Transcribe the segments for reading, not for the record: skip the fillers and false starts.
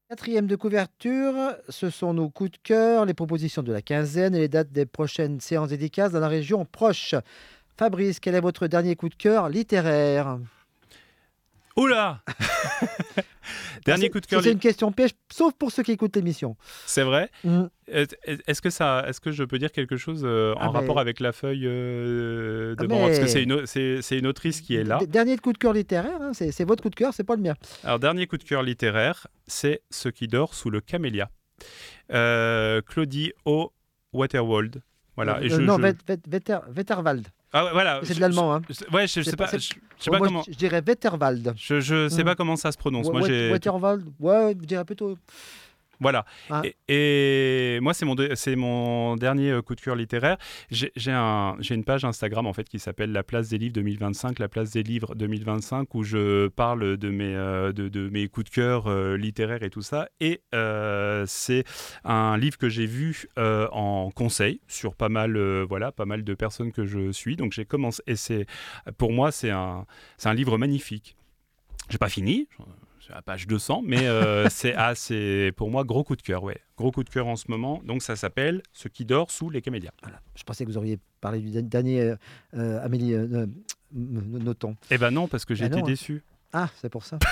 Quatrième de couverture, ce sont nos coups de cœur, les propositions de la quinzaine et les dates des prochaines séances dédicaces dans la région proche. Fabrice, quel est votre dernier coup de cœur littéraire? Oula. Dernier coup de cœur. C'est une question piège, sauf pour ceux qui écoutent l'émission. C'est vrai. Mm. Est-ce que je peux dire quelque chose en rapport avec la feuille de Bamban, parce que c'est une autrice qui est là. Dernier coup de cœur littéraire, hein, c'est votre coup de cœur, c'est pas le mien. Alors, dernier coup de cœur littéraire, c'est Ce qui dort sous le camélia. Claudie O. Waterwald. Voilà. Wetterwald. Ah ouais, voilà. C'est de l'allemand. Hein. Ouais, je sais pas. Je sais pas comment. Je dirais Wetterwald. Je sais pas comment ça se prononce. Moi, Wetterwald. Ouais, je dirais plutôt. Voilà. Ah. Et moi, c'est mon dernier coup de cœur littéraire. J'ai une page Instagram en fait qui s'appelle La Place des Livres 2025, La Place des Livres 2025, où je parle de mes coups de cœur littéraires et tout ça. Et c'est un livre que j'ai vu en conseil sur pas mal de personnes que je suis. Donc j'ai commencé, et pour moi c'est un livre magnifique. J'ai pas fini. À la page 200, mais c'est pour moi gros coup de cœur, ouais. Gros coup de cœur en ce moment. Donc ça s'appelle Ce qui dort sous les camélias. Voilà. Je pensais que vous auriez parlé du dernier Amélie Nothomb. Eh ben non, parce que j'ai été déçu. Ah, c'est pour ça.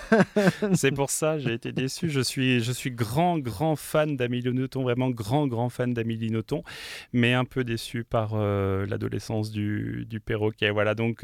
C'est pour ça, j'ai été déçu. Je suis grand fan d'Amélie Nothomb, vraiment grand fan d'Amélie Nothomb, mais un peu déçu par l'adolescence du perroquet. Voilà, donc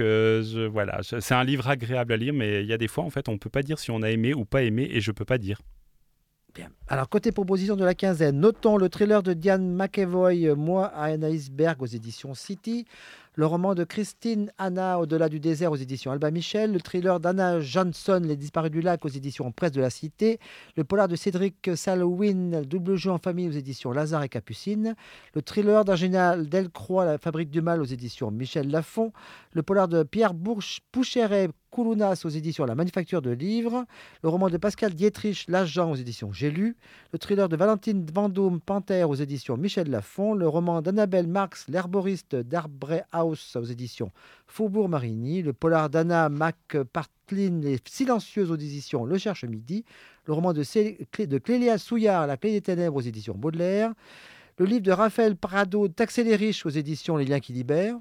c'est un livre agréable à lire, mais il y a des fois, en fait, on ne peut pas dire si on a aimé ou pas aimé, et je ne peux pas dire. Bien. Alors, côté proposition de la quinzaine, notons le thriller de Diane McEvoy, Moi à un iceberg aux éditions City, le roman de Christine Anna, Au-delà du désert aux éditions Albin Michel, le thriller d'Anna Johnson, Les disparus du lac aux éditions Presse de la Cité, le polar de Cédric Salouin, Double jeu en famille aux éditions Lazare et Capucine, le thriller d'Ingénia Delcroix, La fabrique du mal aux éditions Michel Lafon, le polar de Pierre Poucheret, Koulounas aux éditions La Manufacture de Livres, le roman de Pascal Dietrich, L'agent aux éditions J'ai lu, le thriller de Valentine Vendôme, Panthère aux éditions Michel Lafon, le roman d'Annabelle Marx, L'herboriste d'Arbre House aux éditions Faubourg Marigny, le polar d'Anna McPartlin, Les silencieuses aux éditions Le Cherche Midi, le roman de Clélia Souillard, La clé des ténèbres aux éditions Baudelaire, le livre de Raphaël Prado, Taxer les riches aux éditions Les liens qui libèrent,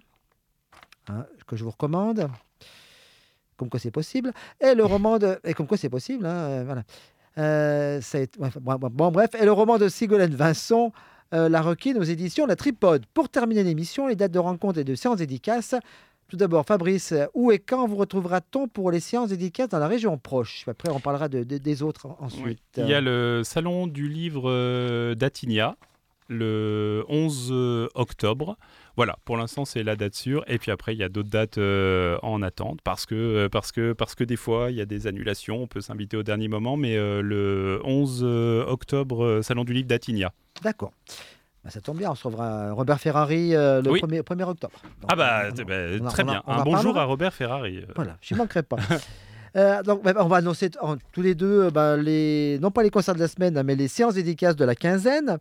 que je vous recommande. Comme quoi c'est possible, et le roman de... Et comme quoi c'est possible, hein, voilà. Bref, et le roman de Ségolène Vincent, La Requine aux éditions La Tripode. Pour terminer l'émission, les dates de rencontres et de séances dédicaces. Tout d'abord, Fabrice, où et quand vous retrouvera-t-on pour les séances dédicaces dans la région proche? Après, on parlera des autres ensuite. Oui. Il y a le salon du livre d'Attigna, le 11 octobre. Voilà, pour l'instant, c'est la date sûre. Et puis après, il y a d'autres dates en attente parce que des fois, il y a des annulations. On peut s'inviter au dernier moment. Mais le 11 octobre, salon du livre d'Attigna. D'accord. Ça tombe bien, on se retrouvera Robert Ferrari le 1er octobre. Donc, très bien. Un bonjour à Robert Ferrari. Voilà, je n'y manquerai pas. Donc, on va annoncer tous les deux, non pas les concerts de la semaine, mais les séances dédicaces de la quinzaine.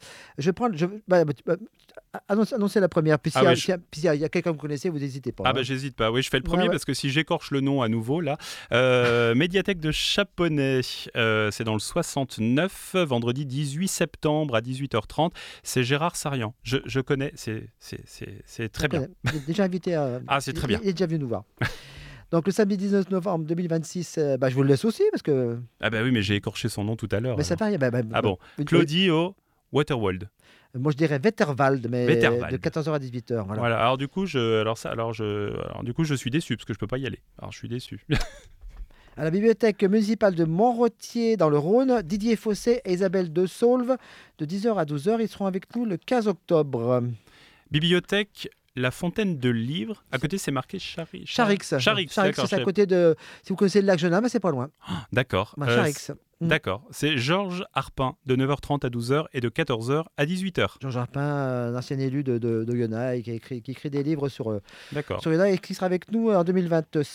Annoncer la première. Puis s'il y a quelqu'un que vous connaissez, vous n'hésitez pas. J'hésite pas. Oui, je fais le premier parce que si j'écorche le nom à nouveau, là. Médiathèque de Chaponnet, c'est dans le 69, vendredi 18 septembre à 18h30. C'est Gérard Sarian. Je connais, c'est très bien. Il est déjà invité à... c'est très bien. Il est déjà venu nous voir. Donc le samedi 19 novembre 2026, je vous le laisse aussi parce que... oui, mais j'ai écorché son nom tout à l'heure. Mais ça fait rien. Claudie O. Waterwald. Moi je dirais Wetterwald, mais de 14h à 18h. Voilà. Alors du coup, je suis déçu parce que je peux pas y aller. Alors je suis déçu. À la bibliothèque municipale de Montretier dans le Rhône, Didier Fossé et Isabelle De Saulve, de 10h à 12h, ils seront avec nous le 15 octobre. Bibliothèque La Fontaine de Livres. À côté, c'est marqué Charix. Charix, c'est à côté de... Si vous connaissez le lac Genin, c'est pas loin. D'accord. Charix. D'accord. C'est Georges Harpin, de 9h30 à 12h et de 14h à 18h. Georges Harpin, ancien élu de Yonah, qui écrit des livres sur D'accord. Yonah et qui sera avec nous en 2027.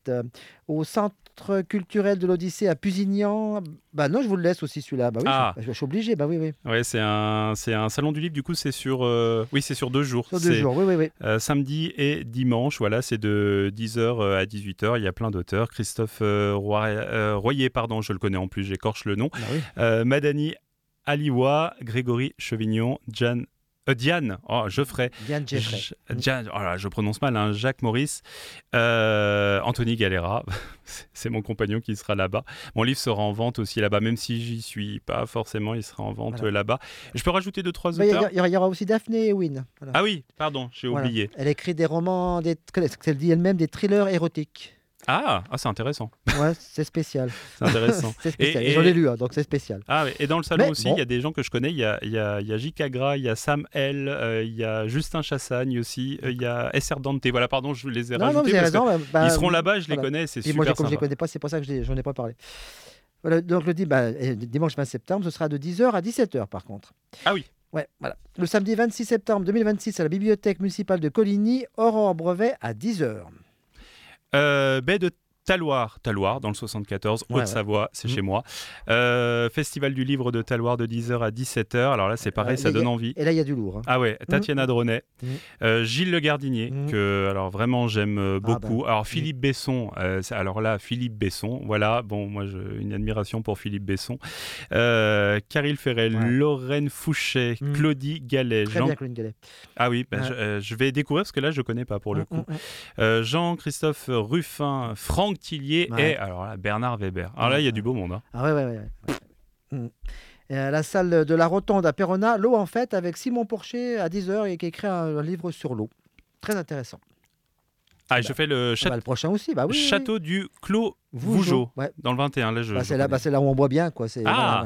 Au Centre culturel de l'Odyssée à Pusignan. Bah non, je vous le laisse aussi celui-là. Bah oui, je suis obligé. Bah oui, oui. Ouais, c'est un salon du livre. Du coup, c'est sur, c'est sur 2 jours. Sur 2 jours, oui, oui, oui. Samedi et dimanche. Voilà, c'est de 10h à 18h. Il y a plein d'auteurs. Christophe Royer, pardon, je le connais en plus, j'écorche le nom. Bah oui. Madani Aliwa, Grégory Chevignon, Diane, Geoffrey, Diane Jeffrey. je prononce mal, hein, Jacques Maurice, Anthony Galera, c'est mon compagnon qui sera là-bas. Mon livre sera en vente aussi là-bas, même si j'y suis pas forcément, il sera en vente là-bas. Je peux rajouter 2-3 auteurs. Il y aura aussi Daphné Ewin. Voilà. Ah oui, pardon, j'ai oublié. Elle écrit des romans, elle dit elle-même des thrillers érotiques. Ah, c'est intéressant. Ouais, c'est spécial. C'est intéressant. C'est spécial. Et j'en ai lu, hein, donc c'est spécial. Ah, et dans le salon aussi, il y a des gens que je connais. Il y a J. Agra, il y a Sam L, il y a Justin Chassagne aussi, il y a SR Dante. Voilà, pardon, je les ai rajoutés parce ils seront là-bas, je les connais, c'est super moi, sympa. Je les connais pas, c'est pour ça que j'en ai pas parlé. Voilà, donc le dimanche 20 septembre, ce sera de 10h à 17h par contre. Ah oui. Ouais, voilà. Le samedi 26 septembre 2026 à la bibliothèque municipale de Coligny, Aurore Brevet à 10h. Baie de Talloires dans le 74, Haute-Savoie, c'est chez moi. Festival du livre de Talloires de 10h à 17h. Alors là, c'est pareil, ça donne envie. Et là, il y a du lourd. Hein. Ah ouais, Tatiana Dronet, Gilles Le Gardinier, que alors vraiment j'aime beaucoup. Alors Philippe Besson, Philippe Besson, voilà, bon, moi j'ai une admiration pour Philippe Besson. Caril Ferrel, Lorraine Fouché, Claudie Gallet. Très bien, Claudie Gallet. Ah oui, je vais découvrir parce que là, je connais pas pour le coup. Jean-Christophe Ruffin, Franck Tillier et alors là, Bernard Weber. Alors là, il y a du beau monde. Hein. Ah ouais. Et à la salle de la Rotonde à Perona, l'eau en fait, avec Simon Porcher à 10h et qui écrit un livre sur l'eau. Très intéressant. Ah, je fais le prochain aussi, bah oui. Château du Clos Vougeot, dans le 21. Là, c'est là où on boit bien, quoi. C'est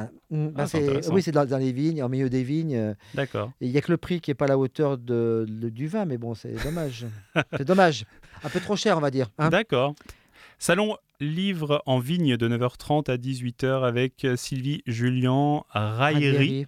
oui, c'est dans les vignes, en milieu des vignes. D'accord. Il y a que le prix qui est pas à la hauteur du vin, mais bon, c'est dommage. C'est dommage. Un peu trop cher, on va dire. Hein. D'accord. Salon livre en vigne de 9h30 à 18h avec Sylvie Julien Raillery,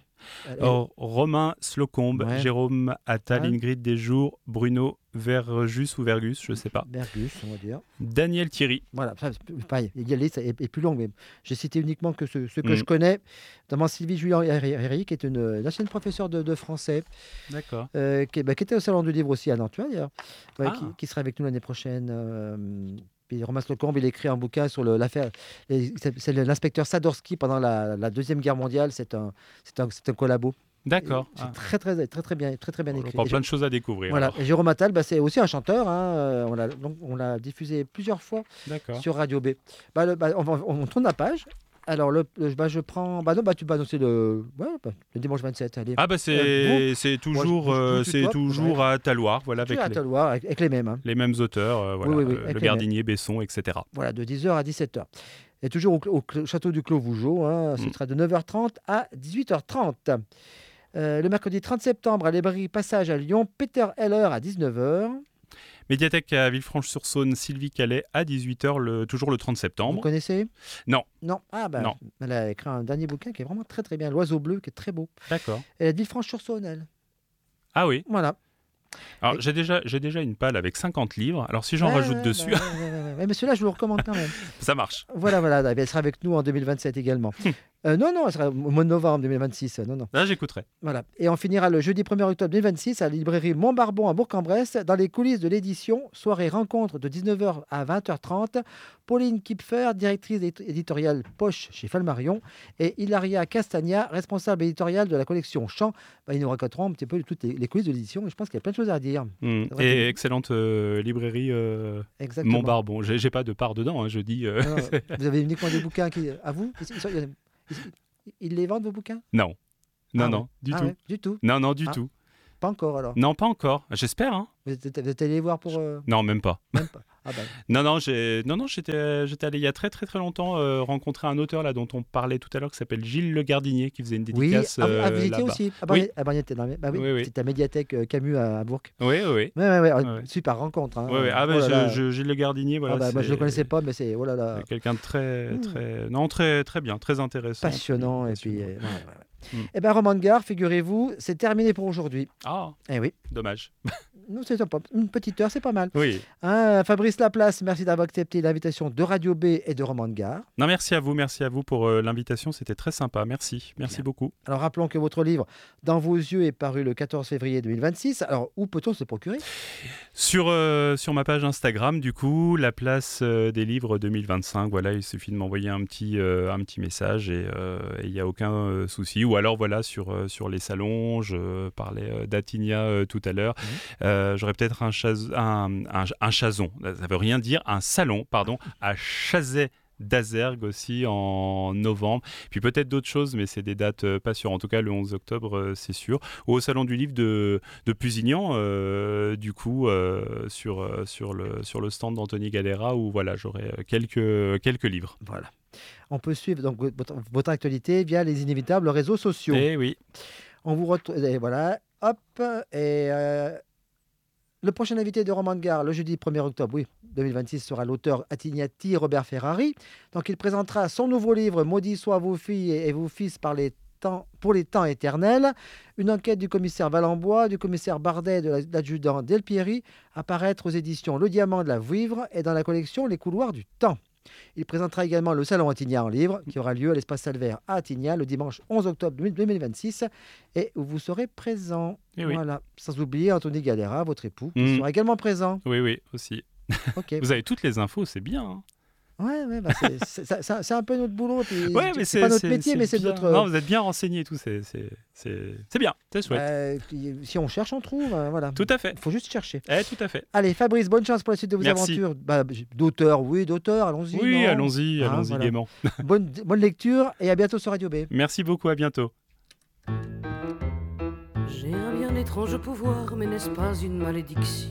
Romain Slocombe, Jérôme Attal, Ingrid Desjours, Bruno Vergus ou Vergus, je ne sais pas. Vergus, on va dire. Daniel Thierry. Voilà, pareil, la liste est plus longue, mais j'ai cité uniquement que ceux que je connais, notamment Sylvie Julien Raillery, qui est une ancienne professeure de français. D'accord. Qui était au Salon du Livre aussi à Nantes, d'ailleurs, qui sera avec nous l'année prochaine. Puis Romain Slocombe, il écrit un bouquin sur l'affaire. C'est l'inspecteur Sadorski pendant la Deuxième Guerre mondiale. C'est un collabo. D'accord. C'est très bien écrit. On a plein de choses à découvrir. Voilà. Et Jérôme Attal, c'est aussi un chanteur. Hein. On l'a diffusé plusieurs fois sur Radio B. On tourne la page. Alors, je prends. C'est le dimanche 27. Allez. Ah, c'est toujours à Talloires. Voilà, à Talloires, avec les mêmes. Hein. Les mêmes auteurs. Le Gardinier, Besson, etc. Voilà, de 10h à 17h. Et toujours au château du Clos Vougeot. Hein, ce sera de 9h30 à 18h30. Le mercredi 30 septembre, à l'Hébraï Passage à Lyon, Peter Heller à 19h. Médiathèque à Villefranche-sur-Saône, Sylvie Calais à 18h, toujours le 30 septembre. Vous connaissez ? Non. Non. Non. Elle a écrit un dernier bouquin qui est vraiment très très bien, L'Oiseau bleu, qui est très beau. D'accord. Elle est à Villefranche-sur-Saône, elle. Ah oui. Voilà. Alors, j'ai déjà une palle avec 50 livres. Alors, si j'en rajoute dessus... mais celui-là, je vous le recommande quand même. Ça marche. Voilà. Elle sera avec nous en 2027 également. Non, elle sera au mois de novembre 2026. Non. Là, j'écouterai. Voilà. Et on finira le jeudi 1er octobre 2026 à la librairie Montbarbon à Bourg-en-Bresse, dans les coulisses de l'édition, soirée rencontre de 19h à 20h30. Pauline Kipfer, directrice éditoriale Poche chez Falmarion, et Hilaria Castagna, responsable éditoriale de la collection Chant. Ils nous raconteront un petit peu toutes les coulisses de l'édition, et je pense qu'il y a plein de choses à dire. Et excellente librairie Montbarbon. J'ai pas de part dedans, hein, je dis. Non, vous avez uniquement des bouquins à vous ? Ils les vendent, vos bouquins ? Non, du tout. Ouais, du tout. Non, du tout. Pas encore alors ? Non, pas encore. J'espère. Hein. Vous êtes allé voir pour... Non, même pas. Même pas. Non, j'étais allé il y a très très très longtemps rencontrer un auteur là dont on parlait tout à l'heure qui s'appelle Gilles Le Gardinier qui faisait une dédicace à visiter là-bas. aussi. Oui. Oui. C'est ta médiathèque Camus à Bourg. Oui. Super rencontre. Hein. Gilles Le Gardinier, voilà. Je le connaissais pas, mais c'est quelqu'un de très bien, très intéressant. Passionnant et puis. Roman de Gare, figurez-vous, c'est terminé pour aujourd'hui. Ah. Eh oui. Dommage. Non, c'est top. Une petite heure, c'est pas mal. Oui. Fabrice Laplace, merci d'avoir accepté l'invitation de Radio B et de Roman de Gare. Non, merci à vous pour l'invitation, c'était très sympa. Merci beaucoup. Alors rappelons que votre livre Dans vos yeux est paru le 14 février 2026. Alors où peut-on se procurer ? Sur ma page Instagram, du coup, la place des livres 2025. Voilà, il suffit de m'envoyer un petit message et il n'y a aucun souci. Ou alors voilà sur les salons, je parlais d'Atinia tout à l'heure. J'aurais peut-être un chazon. Ça veut rien dire, un salon, pardon, à Chazet d'Azergues aussi en novembre, puis peut-être d'autres choses, mais c'est des dates pas sûres. En tout cas, le 11 octobre, c'est sûr. Ou au salon du livre de Pusignan, du coup, sur le stand d'Anthony Galera, où voilà, j'aurai quelques livres. Voilà. On peut suivre donc votre actualité via les inévitables réseaux sociaux. Eh oui. On vous retrouve. Voilà. Hop. Et le prochain invité de Roman de Gare, le jeudi 1er octobre, 2026, sera l'auteur Attiniati Robert Ferrari. Donc, il présentera son nouveau livre « Maudits soient vos filles et vos fils pour les temps éternels ». Une enquête du commissaire Valenbois, du commissaire Bardet et de l'adjudant Delpieri, apparaître aux éditions Le Diamant de la Vouivre et dans la collection Les couloirs du temps. Il présentera également le Salon Attigna en livre, qui aura lieu à l'Espace Salvaire à Attigna le dimanche 11 octobre 2026, et où vous serez présent. Voilà. Sans oublier Anthony Galera, votre époux, qui sera également présent. Oui, aussi. Okay. Vous avez toutes les infos, c'est bien. Hein. Ouais, c'est un peu notre boulot. Puis mais c'est pas notre métier, mais c'est notre. Non, vous êtes bien renseigné et tout. C'est bien, c'est chouette. Si on cherche, on trouve. Voilà. Tout à fait. Il faut juste chercher. Tout à fait. Allez, Fabrice, bonne chance pour la suite de vos aventures. d'auteur, allons-y. Oui, allons-y voilà. Gaiement. Bonne lecture et à bientôt sur Radio B. Merci beaucoup, à bientôt. J'ai un bien étrange pouvoir, mais n'est-ce pas une malédiction ?